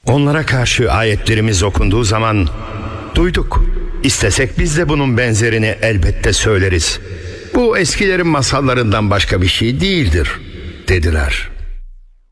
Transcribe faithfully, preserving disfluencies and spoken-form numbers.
Onlara karşı ayetlerimiz okunduğu zaman duyduk. İstesek biz de bunun benzerini elbette söyleriz. Bu eskilerin masallarından başka bir şey değildir dediler.